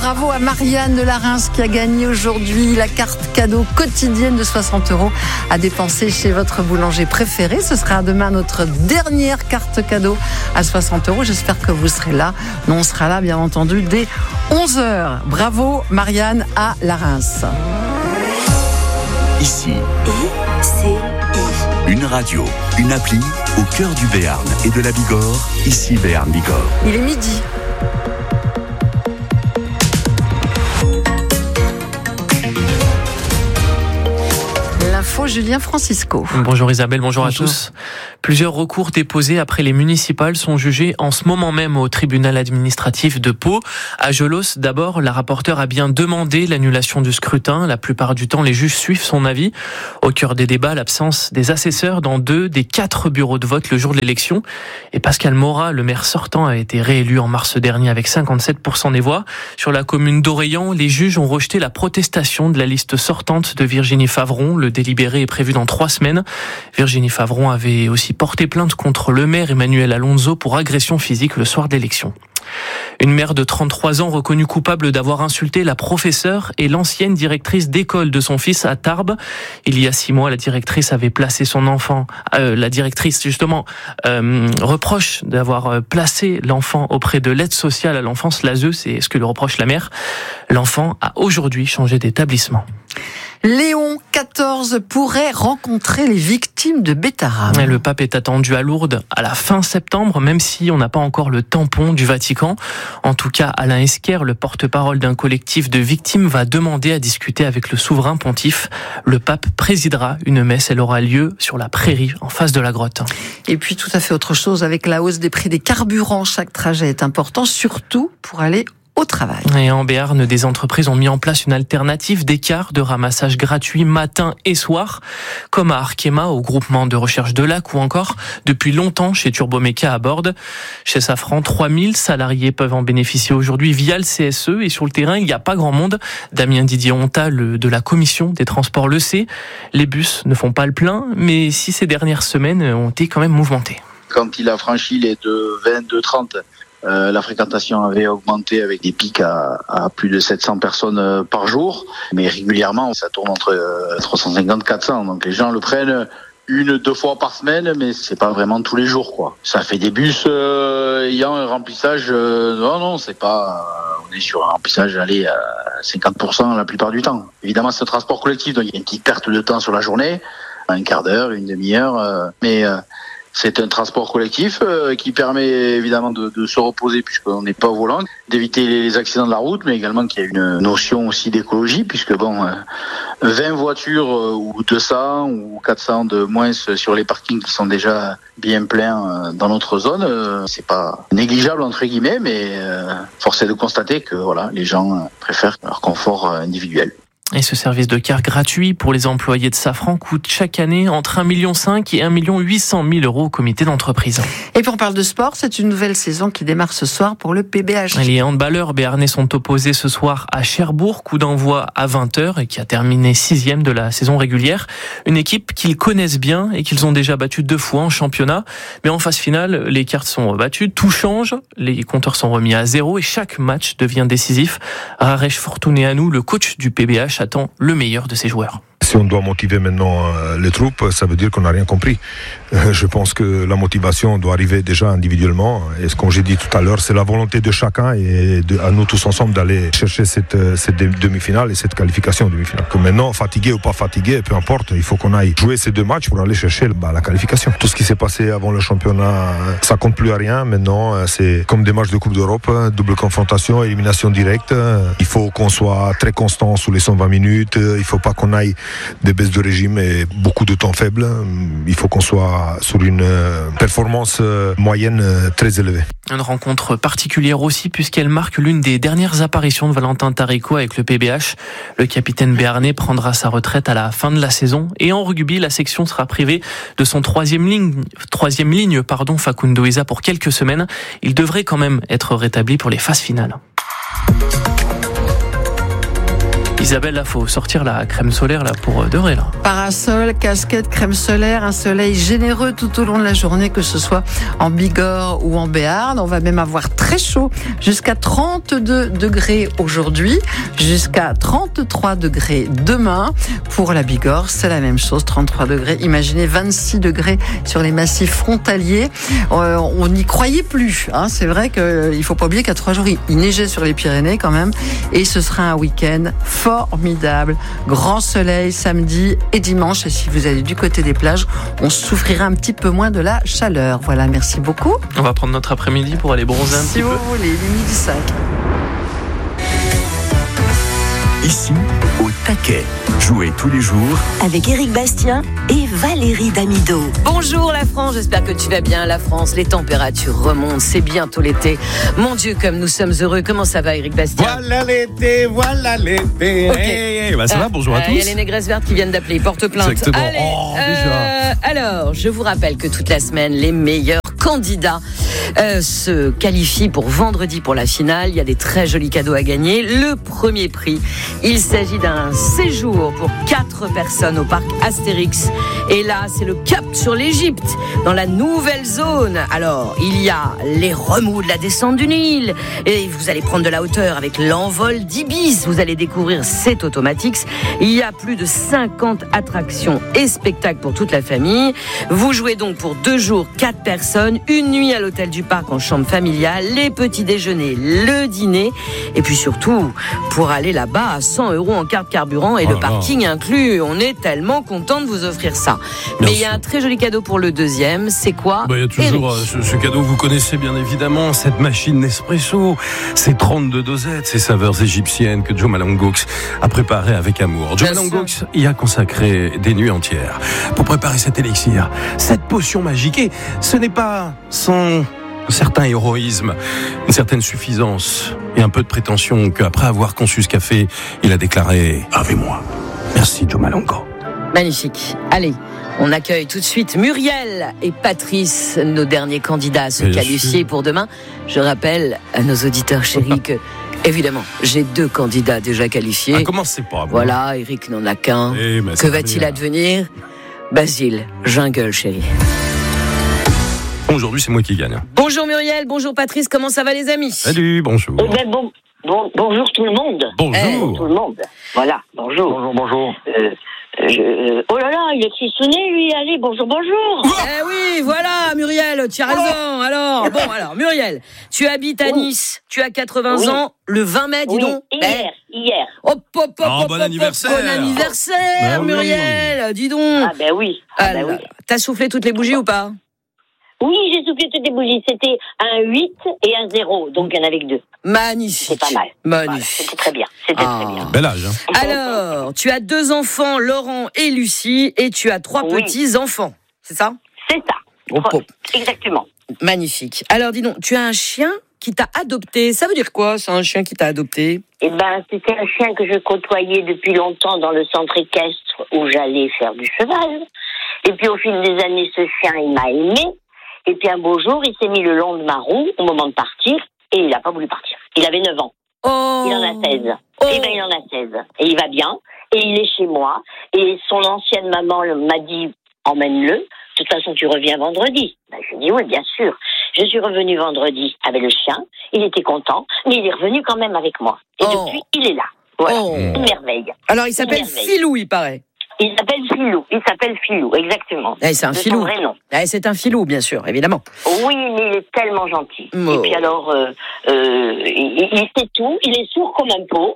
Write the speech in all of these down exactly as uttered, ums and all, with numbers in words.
Bravo à Marianne de la Reims qui a gagné aujourd'hui la carte cadeau quotidienne de soixante euros à dépenser chez votre boulanger préféré. Ce sera demain notre dernière carte cadeau à soixante euros. J'espère que vous serez là. Nous, on sera là, bien entendu, dès onze heures. Bravo Marianne à la Reims. Ici, I C I. Une radio, une appli au cœur du Béarn et de la Bigorre. Ici Béarn Bigorre. Il est midi. L'info, Julien Francisco. Bonjour Isabelle, bonjour, bonjour à tous. Plusieurs recours déposés après les municipales sont jugés en ce moment même au tribunal administratif de Pau. À Gelos, d'abord, la rapporteure a bien demandé l'annulation du scrutin. La plupart du temps, les juges suivent son avis. Au cœur des débats, l'absence des assesseurs dans deux des quatre bureaux de vote le jour de l'élection. Et Pascal Morat, le maire sortant, a été réélu en mars dernier avec cinquante-sept pour cent des voix. Sur la commune d'Oreillan, les juges ont rejeté la protestation de la liste sortante de Virginie Favron. Le délibéré est prévu dans trois semaines. Virginie Favron avait aussi porté plainte contre le maire Emmanuel Alonso pour agression physique le soir de l'élection. Une mère de trente-trois ans reconnue coupable d'avoir insulté la professeure et l'ancienne directrice d'école de son fils à Tarbes. Il y a six mois, la directrice avait placé son enfant, euh, la directrice justement euh, reproche d'avoir placé l'enfant auprès de l'aide sociale à l'enfance, l'A S E, c'est ce que lui reproche la mère. L'enfant a aujourd'hui changé d'établissement. Léon quatorze pourrait rencontrer les victimes de Bétarame. Le pape est attendu à Lourdes à la fin septembre, même si on n'a pas encore le tampon du Vatican. En tout cas, Alain Esquer, le porte-parole d'un collectif de victimes, va demander à discuter avec le souverain pontife. Le pape présidera une messe, elle aura lieu sur la prairie, en face de la grotte. Et puis tout à fait autre chose, avec la hausse des prix des carburants, chaque trajet est important, surtout pour aller au travail. Et en Béarn, des entreprises ont mis en place une alternative des cars de ramassage gratuit matin et soir, comme à Arkema, au groupement de recherche de Lac, ou encore depuis longtemps chez Turboméca à Borde. Chez Safran, trois mille salariés peuvent en bénéficier aujourd'hui via le C S E, et sur le terrain, il n'y a pas grand monde. Damien Didier-Honta, le, de la commission des transports, le sait. Les bus ne font pas le plein, mais si ces dernières semaines ont été quand même mouvementées. Quand il a franchi les deux vingt, deux trente, Euh, la fréquentation avait augmenté avec des pics à, à plus de sept cents personnes euh, par jour, mais régulièrement ça tourne entre euh, trois cent cinquante, quatre cents, donc les gens le prennent une, deux fois par semaine, mais c'est pas vraiment tous les jours, quoi. Ça fait des bus euh, ayant un remplissage, euh, non, non, c'est pas, euh, on est sur un remplissage, allez, à cinquante pour cent la plupart du temps. Évidemment, c'est un transport collectif, donc il y a une petite perte de temps sur la journée, un quart d'heure, une demi-heure, euh, mais euh, c'est un transport collectif euh, qui permet évidemment de, de se reposer puisqu'on n'est pas au volant, d'éviter les accidents de la route, mais également qu'il y a une notion aussi d'écologie puisque bon, euh, vingt voitures euh, ou deux cents ou quatre cents de moins sur les parkings qui sont déjà bien pleins euh, dans notre zone, euh, c'est pas négligeable entre guillemets, mais euh, force est de constater que voilà, les gens euh, préfèrent leur confort euh, individuel. Et ce service de car gratuit pour les employés de Safran coûte chaque année entre un virgule cinq million et un million huit cent mille euros au comité d'entreprise. Et puis on parle de sport, c'est une nouvelle saison qui démarre ce soir pour le P B H. Les handballeurs béarnais sont opposés ce soir à Cherbourg, coup d'envoi à vingt heures et qui a terminé sixième de la saison régulière. Une équipe qu'ils connaissent bien et qu'ils ont déjà battue deux fois en championnat. Mais en phase finale, les cartes sont battues, tout change, les compteurs sont remis à zéro et chaque match devient décisif. Raresh Fortuneanu, le coach du P B H, attend le meilleur de ses joueurs. Si on doit motiver maintenant les troupes, ça veut dire qu'on n'a rien compris. Je pense que la motivation doit arriver déjà individuellement. Et ce que j'ai dit tout à l'heure, c'est la volonté de chacun et de, à nous tous ensemble d'aller chercher cette, cette demi-finale et cette qualification demi-finale. Que maintenant, fatigué ou pas fatigué, peu importe, il faut qu'on aille jouer ces deux matchs pour aller chercher bah, la qualification. Tout ce qui s'est passé avant le championnat, ça compte plus à rien. Maintenant, c'est comme des matchs de Coupe d'Europe, double confrontation, élimination directe. Il faut qu'on soit très constant sous les cent vingt minutes. Il ne faut pas qu'on aille des baisses de régime et beaucoup de temps faible. Il faut qu'on soit sur une performance moyenne très élevée. Une rencontre particulière aussi puisqu'elle marque l'une des dernières apparitions de Valentin Tarico avec le P B H. Le capitaine béarnais prendra sa retraite à la fin de la saison et en rugby, la section sera privée de son troisième ligne, troisième ligne pardon, Facundo Isa pour quelques semaines. Il devrait quand même être rétabli pour les phases finales. Isabelle, là, faut sortir la crème solaire là pour de vrai là. Parasol, casquette, crème solaire, un soleil généreux tout au long de la journée, que ce soit en Bigorre ou en Béarn. On va même avoir très chaud, jusqu'à trente-deux degrés aujourd'hui, jusqu'à trente-trois degrés demain. Pour la Bigorre, c'est la même chose, trente-trois degrés. Imaginez vingt-six degrés sur les massifs frontaliers. Euh, on n'y croyait plus. Hein. C'est vrai qu'il ne faut pas oublier qu'à trois jours, il neigeait sur les Pyrénées quand même. Et ce sera un week-end formidable. Grand soleil samedi et dimanche. Et si vous allez du côté des plages, on souffrira un petit peu moins de la chaleur. Voilà, merci beaucoup. On va prendre notre après-midi pour aller bronzer un si petit peu. Si vous voulez, il est midi cinq. Ici, au taquet. Jouez tous les jours avec Éric Bastien et Valérie Damido. Bonjour la France, j'espère que tu vas bien. La France, les températures remontent, c'est bientôt l'été. Mon Dieu, comme nous sommes heureux. Comment ça va, Éric Bastien? Voilà l'été, voilà l'été. Ok. Hey, hey, bah ça Ah, va, bonjour à ah, tous. Il y a les négresses vertes qui viennent d'appeler, porte plainte. Exactement. Allez, Oh, euh, alors, je vous rappelle que toute la semaine, les meilleurs candidats euh, se qualifient pour vendredi pour la finale. Il y a des très jolis cadeaux à gagner. Le premier prix, il s'agit d'un séjour pour quatre personnes au parc Astérix. Et là, c'est le cap sur l'Égypte, dans la nouvelle zone. Alors, il y a les remous de la descente du Nil. Et vous allez prendre de la hauteur avec l'envol d'Ibis. Vous allez découvrir cet Automatics. Il y a plus de cinquante attractions et spectacles pour toute la famille. Vous jouez donc pour deux jours, quatre personnes, une nuit à l'hôtel du parc en chambre familiale, les petits déjeuners, le dîner. Et puis surtout, pour aller là-bas à cent euros en carte carburant et Oh le là parking inclus. On est tellement content de vous offrir ça. Bien Mais il y a sûr. un très joli cadeau pour le deuxième. C'est quoi? Bah, il y a toujours Éric. euh, ce, ce cadeau, vous connaissez bien évidemment, cette machine Nespresso, ces trente-deux dosettes, ces saveurs égyptiennes que Joe Malongox a préparées avec amour. Joe Bien Malongox y a consacré des nuits entières pour préparer cet élixir, cette potion magique. Et ce n'est pas sans un certain héroïsme, une certaine suffisance et un peu de prétention qu'après avoir conçu ce café, il a déclaré « Avec moi ». Merci Joe Malongo. Magnifique. Allez, on accueille tout de suite Muriel et Patrice, nos derniers candidats à se Bien qualifier sûr. pour demain. Je rappelle à nos auditeurs chéris que, évidemment, j'ai deux candidats déjà qualifiés. Ah, comment c'est pas bon. Voilà, Eric n'en a qu'un. Eh ben, Que ça va-t-il bien. advenir? Basile, jungle, chérie. Aujourd'hui, c'est moi qui gagne. Bonjour Muriel, bonjour Patrice, comment ça va les amis? Salut, bonjour. Eh ben bon, bon, bonjour tout le monde. Bonjour. Tout le monde. Voilà, bonjour. Bonjour, bonjour. Euh, je, euh, oh là là, il est frissonné, lui. Allez, bonjour, bonjour. Eh oui, voilà Muriel, tu as raison. Alors, bon, alors Muriel, tu habites à Oui. Nice, tu as quatre-vingts Oui. ans, le vingt mai, dis Oui, donc. hier, hier. Hop, hop, hop, Ah, hop, bon hop, anniversaire. Bon anniversaire, Bah oui. Muriel, dis donc. Ah ben oui. Ah, Ah ben là oui. là. T'as soufflé toutes les bougies ou pas? Oui, j'ai soufflé toutes les bougies. C'était un huit et un zéro, donc il y en avait que deux. Magnifique. C'est pas mal. Voilà, Magnifique. c'était très bien. C'était Ah. très bien. Bel âge, hein. Alors, tu as deux enfants, Laurent et Lucie, et tu as trois Oui. petits-enfants, c'est ça? C'est ça. Oh, oh. Exactement. Magnifique. Alors, dis donc, tu as un chien qui t'a adopté. Ça veut dire quoi, c'est un chien qui t'a adopté? Eh ben, c'était un chien que je côtoyais depuis longtemps dans le centre équestre où j'allais faire du cheval. Et puis, au fil des années, ce chien, il m'a aimé. Et puis, un beau jour, il s'est mis le long de ma roue au moment de partir et il n'a pas voulu partir. Il avait neuf ans. Oh. Il en a seize. Oh. Eh ben, il en a seize. Et il va bien. Et il est chez moi. Et son ancienne maman le- m'a dit, emmène-le. De toute façon, tu reviens vendredi. Ben, je lui ai dit, oui, bien sûr. Je suis revenue vendredi avec le chien. Il était content. Mais il est revenu quand même avec moi. Et Oh. depuis, il est là. Voilà. Oh. Une merveille. Alors, il s'appelle Merveille. Filou, il paraît. Il s'appelle Filou. Il s'appelle Filou, exactement. Eh, c'est un De son filou. vrai nom. Eh, c'est un filou, bien sûr, évidemment. Oui, mais il est tellement gentil. Oh. Et puis alors, euh, euh, il, il sait tout. Il est sourd comme un pot.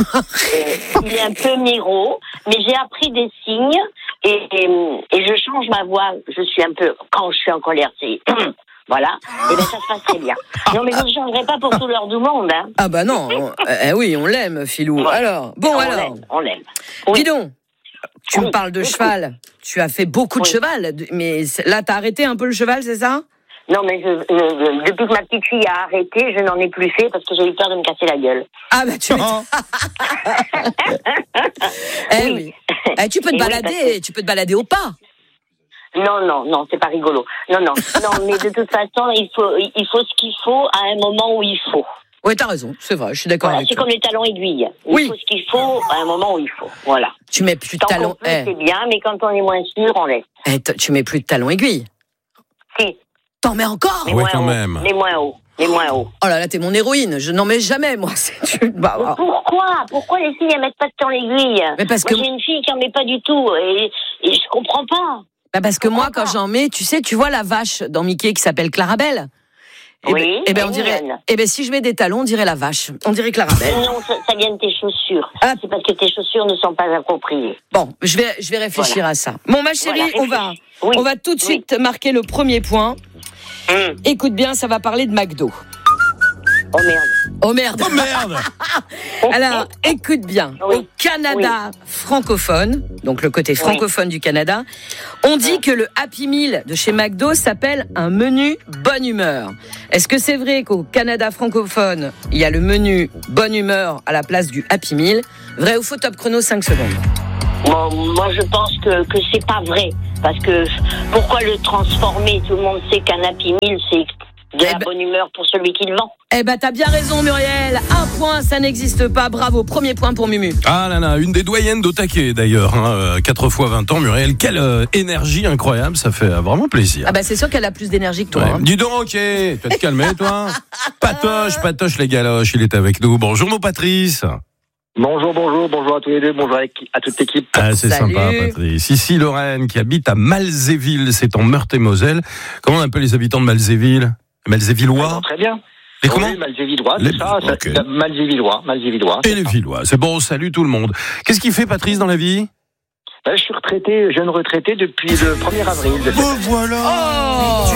Euh, il est un peu miro, mais j'ai appris des signes et, et, et je change ma voix. Je suis un peu, quand je suis en colère, c'est voilà. Et bien ça se passe très bien. Non, mais je ne changerai pas pour tout l'heure du monde. Hein. Ah bah non, on- eh oui, on l'aime, Filou. Ouais. Alors, bon on alors, l'aime, on l'aime. dis Oui. donc, tu Oui. me parles de Oui. cheval. Tu as fait beaucoup de Oui. cheval, mais c'est- là, t'as arrêté un peu le cheval, c'est ça? Non, mais je, je- depuis que ma petite fille a arrêté, je n'en ai plus fait parce que j'ai eu peur de me casser la gueule. Ah bah tu m'étonnes. Eh oui. Eh, tu peux te Et oui, balader, parce que- tu peux te balader au pas. Non, non, non, c'est pas rigolo. Non, non, non, mais de toute façon, il faut, il faut ce qu'il faut à un moment où il faut. Oui, t'as raison, c'est vrai, je suis d'accord Voilà, avec c'est toi. comme les talons aiguilles. Il Oui. faut ce qu'il faut à un moment où il faut. Voilà. Tu mets plus de Tant talons. qu'on peut, Eh, c'est bien, mais quand on est moins sûr, on laisse. eh, t- tu mets plus de talons aiguilles. Si, T'en mets encore? les Ouais, moins quand hauts. même. Les moins hauts. Les moins hauts. Oh là là, t'es mon héroïne. Je n'en mets jamais, moi. C'est tu- bah, Mais ah. pourquoi Pourquoi les filles elles mettent pas de talons aiguilles? Mais parce Moi, que- j'ai une fille qui en met pas du tout et, et je comprends pas. Bah, parce que moi, Pourquoi quand pas j'en mets, tu sais, tu vois la vache dans Mickey qui s'appelle Clarabelle. Eh Oui, ben, eh ben, on elle est dirait. mignonne. Eh ben, si je mets des talons, on dirait la vache. On dirait Clarabelle. Mais non, ça, ça vient de tes chaussures. Ah. C'est parce que tes chaussures ne sont pas appropriées. Bon, je vais, je vais réfléchir Voilà. à ça. Bon, ma chérie, Voilà, on va, réfléchis. Oui. on va tout de Oui. suite marquer le premier point. Hum. Écoute bien, ça va parler de McDo. Oh merde. Oh merde. Oh merde. Alors, écoute bien. Oui. Au Canada francophone, donc le côté francophone du Canada, on dit que le Happy Meal de chez McDo s'appelle un menu bonne humeur. Est-ce que c'est vrai qu'au Canada francophone, il y a le menu bonne humeur à la place du Happy Meal? Vrai ou faux? Top chrono, cinq secondes. Bon, moi, je pense que, que c'est pas vrai. Parce que pourquoi le transformer? Tout le monde sait qu'un Happy Meal, c'est de Eh la ben- bonne humeur pour celui qui le vend. Eh ben, t'as bien raison, Muriel. Un point, ça n'existe pas. Bravo. Premier point pour Mumu. Ah là là, une des doyennes d'Otaké d'ailleurs, hein, euh, quatre fois vingt ans, Muriel. Quelle euh, énergie incroyable, ça fait euh, vraiment plaisir. Ah bah, c'est sûr qu'elle a plus d'énergie que toi. Ouais. hein. Dis donc, ok, tu vas te calmer toi. Patoche, Patoche les galoches, il est avec nous. Bonjour mon Patrice. Bonjour, bonjour, bonjour à tous les deux, bonjour à, à toute l'équipe. Ah, c'est Salut. sympa Patrice. Ici Lorraine qui habite à Malzéville, c'est en Meurthe-et-Moselle. Comment on appelle les habitants de Malzéville? Malzévillois? Très bien. Et comment? Oui, Malzévillois, Les- c'est ça, ça, ok. ça, Malzévillois, Malzévillois. Et les Villois. C'est bon, salut tout le monde. Qu'est-ce qu'il fait Patrice dans la vie? Ben, je suis retraité, jeune retraité depuis le premier avril. De cette Oh voilà. Oh.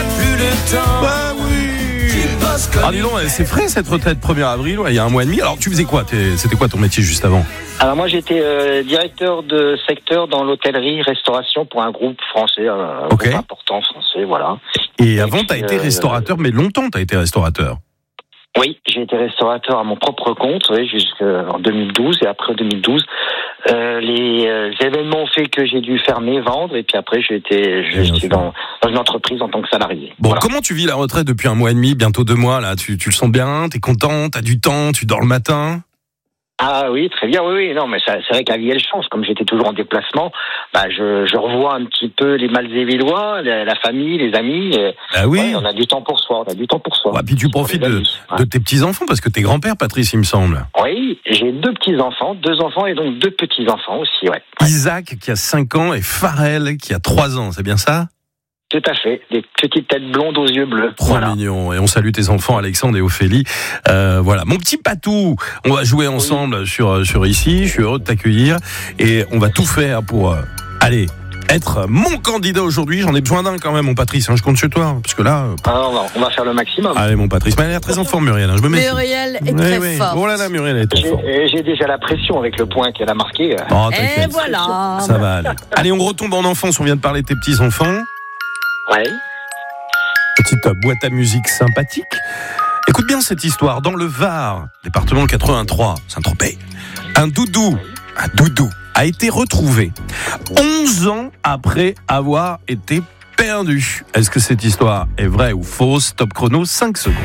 Bah oui. Ah dis donc, c'est frais cette retraite premier avril, ouais, il y a un mois et demi. Alors tu faisais quoi? T'es- C'était quoi ton métier juste avant? Alors moi j'étais euh, directeur de secteur dans l'hôtellerie restauration pour un groupe français, un Ok. groupe important français, voilà. Et avant t'as puis, été euh, restaurateur, mais longtemps t'as été restaurateur. Oui, j'ai été restaurateur à mon propre compte, oui, jusqu'en deux mille douze, et après deux mille douze, euh, les euh, événements ont fait que j'ai dû fermer, vendre, et puis après j'ai été, je Bien suis sûr. dans, dans une entreprise en tant que salarié. Bon, Voilà. comment tu vis la retraite depuis un mois et demi, bientôt deux mois là? Tu, tu le sens bien? T'es content? T'as du temps? Tu dors le matin? Ah oui, très bien, oui, oui, non, mais ça, c'est vrai que la vie elle change. Comme j'étais toujours en déplacement, bah je, je revois un petit peu les Malzévillois, la, la famille, les amis. et- Bah oui. ouais, on a du temps pour soi, on a du temps pour soi. Ouais, puis tu Pour profites les de, amis, ouais. de tes petits-enfants, parce que t'es grand-père, Patrice, il me semble. Oui, j'ai deux petits enfants, deux enfants et donc deux petits enfants aussi, ouais. Ouais. Isaac qui a cinq ans et Pharrell qui a trois ans, c'est bien ça? Tout à fait, des petites têtes blondes aux yeux bleus. Trop Voilà. mignon. Et on salue tes enfants, Alexandre et Ophélie. Euh, voilà. Mon petit Patou, on va jouer ensemble sur, sur ici. Je suis heureux de t'accueillir. Et on va tout faire pour, euh, aller être mon candidat aujourd'hui. J'en ai besoin d'un quand même, mon Patrice. Hein, je compte sur toi. hein, parce que là. euh, Alors, on va- on va faire le maximum. allez, mon Patrice. Mais elle a l'air très en forme, Muriel. Hein, je me méfie. Muriel est Oui, très oui. forte. Oh là là, Muriel est très J'ai forte. euh, j'ai déjà la pression avec le point qu'elle a marqué. Oh, Et t'inquiète. voilà. Ça va aller. Allez, on retombe en enfance. On vient de parler de tes petits-enfants. Ouais. Petite boîte à musique sympathique. Écoute bien cette histoire. Dans le Var, département quatre-vingt-trois, Saint-Tropez, un doudou, un doudou a été retrouvé onze ans après avoir été perdu. Est-ce que cette histoire est vraie ou fausse? Top chrono, cinq secondes.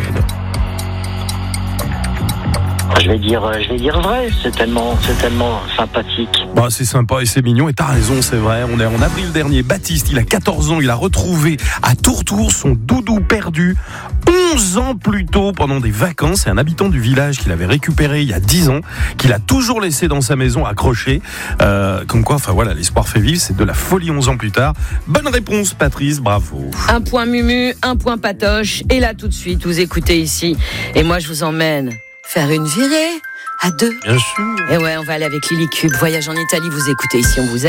Je vais dire, euh, je vais dire vrai. C'est tellement, c'est tellement sympathique. Bah, c'est sympa et c'est mignon. Et t'as raison, c'est vrai. On est en avril dernier. Baptiste, il a quatorze ans. Il a retrouvé à Tourtour son doudou perdu onze ans plus tôt pendant des vacances. C'est un habitant du village qu'il avait récupéré il y a dix ans, qu'il a toujours laissé dans sa maison accroché. Euh, comme quoi, enfin voilà, l'espoir fait vivre. C'est de la folie onze ans plus tard. Bonne réponse, Patrice. Bravo. Un point Mumu, un point Patoche. Et là, tout de suite, vous écoutez ici. Et moi, je vous emmène faire une virée à deux. Bien sûr. Et ouais, on va aller avec Lily Cube. Voyage en Italie, vous écoutez ici, on vous aime.